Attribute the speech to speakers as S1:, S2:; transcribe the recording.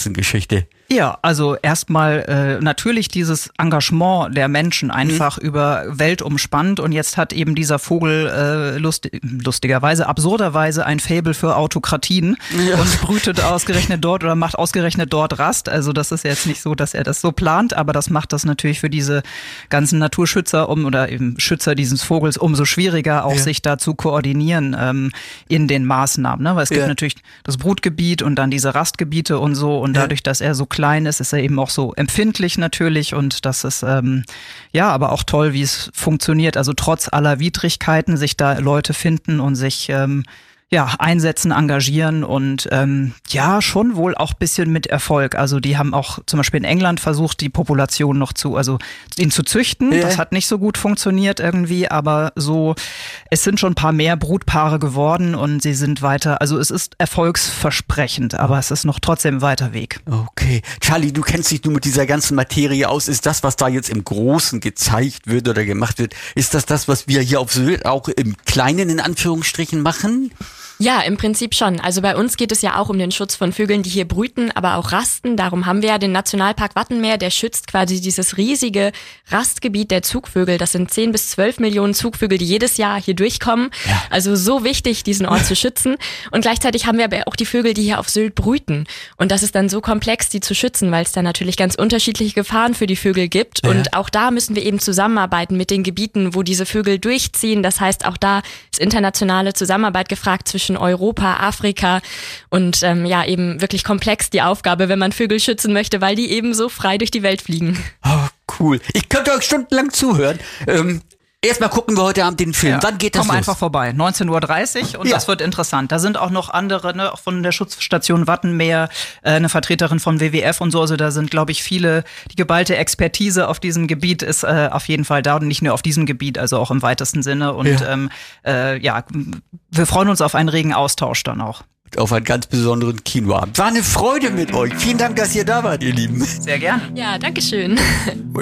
S1: ganzen Geschichte?
S2: Ja, also erstmal natürlich dieses Engagement der Menschen einfach über weltumspannt, und jetzt hat eben dieser Vogel lustigerweise, absurderweise ein Faible für Autokratien und brütet ausgerechnet dort oder macht ausgerechnet dort Rast. Also das ist jetzt nicht so, dass er das so plant, aber das macht das natürlich für diese ganzen Naturschützer oder eben Schützer dieses Vogels umso schwieriger, auch sich da zu koordinieren in den Maßnahmen. Ne? Weil es gibt natürlich das Brutgebiet und dann diese Rastgebiete und so, und dadurch, dass er so klein ist er eben auch so empfindlich natürlich, und das ist aber auch toll, wie es funktioniert. Also trotz aller Widrigkeiten sich da Leute finden und sich einsetzen, engagieren und schon wohl auch ein bisschen mit Erfolg. Also die haben auch zum Beispiel in England versucht, die Population ihn zu züchten. Ja. Das hat nicht so gut funktioniert irgendwie, aber so, es sind schon ein paar mehr Brutpaare geworden und sie sind weiter, also es ist erfolgsversprechend, aber es ist noch trotzdem ein weiter Weg.
S1: Okay. Charlie, du kennst dich nur mit dieser ganzen Materie aus. Ist das, was da jetzt im Großen gezeigt wird oder gemacht wird, ist das, was wir hier auf Sylt auch im Kleinen in Anführungsstrichen machen?
S3: Ja, im Prinzip schon. Also bei uns geht es ja auch um den Schutz von Vögeln, die hier brüten, aber auch rasten. Darum haben wir ja den Nationalpark Wattenmeer, der schützt quasi dieses riesige Rastgebiet der Zugvögel. Das sind 10 bis 12 Millionen Zugvögel, die jedes Jahr hier durchkommen. Ja. Also so wichtig, diesen Ort zu schützen. Und gleichzeitig haben wir aber auch die Vögel, die hier auf Sylt brüten. Und das ist dann so komplex, die zu schützen, weil es da natürlich ganz unterschiedliche Gefahren für die Vögel gibt. Ja. Und auch da müssen wir eben zusammenarbeiten mit den Gebieten, wo diese Vögel durchziehen. Das heißt, auch da ist internationale Zusammenarbeit gefragt zwischen Europa, Afrika und eben wirklich komplex die Aufgabe, wenn man Vögel schützen möchte, weil die eben so frei durch die Welt fliegen.
S1: Oh, cool. Ich könnte euch stundenlang zuhören. Erstmal gucken wir heute Abend den Film. Wann geht das los?
S2: Komm einfach vorbei. 19:30 Uhr und das wird interessant. Da sind auch noch andere, auch von der Schutzstation Wattenmeer, eine Vertreterin von WWF und so. Also da sind, glaube ich, viele, die geballte Expertise auf diesem Gebiet ist auf jeden Fall da, und nicht nur auf diesem Gebiet, also auch im weitesten Sinne. Und wir freuen uns auf einen regen Austausch dann auch.
S1: Auf einen ganz besonderen Kinoabend. War eine Freude mit euch. Vielen Dank, dass ihr da wart, ihr Lieben.
S2: Sehr gerne.
S3: Ja, danke schön.